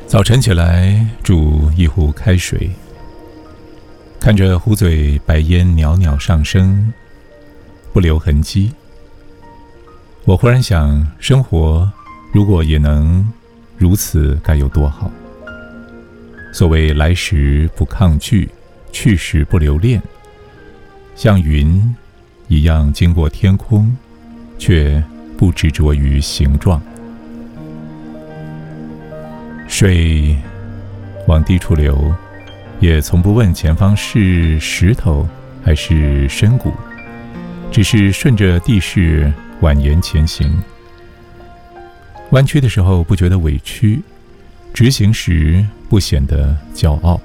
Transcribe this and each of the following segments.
早晨起来，煮一壶开水，看着壶嘴白烟袅袅上升，不留痕迹。我忽然想，生活如果也能如此，该有多好。所谓来时不抗拒，去时不留恋，像云一样经过天空，却不执着于形状。水往低处流，也从不问前方是石头还是深谷，只是顺着地势蜿蜒前行。弯曲的时候不觉得委屈，直行时不显得骄傲。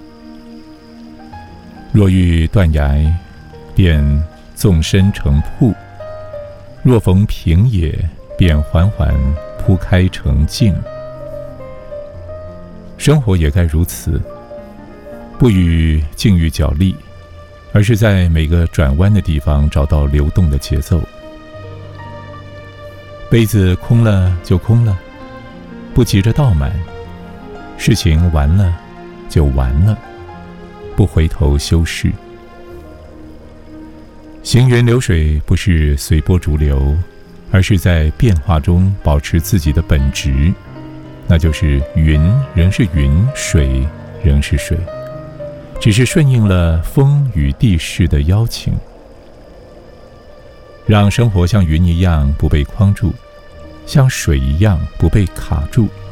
若遇断崖，便纵身成瀑；若逢平野，便缓缓铺开成径。生活也该如此，不与境遇角力，而是在每个转弯的地方找到流动的节奏。杯子空了就空了，不急着倒满；事情完了就完了，不回头修饰。行云流水不是随波逐流，而是在变化中保持自己的本质，那就是云仍是云，水仍是水，只是顺应了风与地势的邀请，让生活像云一样不被框住，像水一样不被卡住。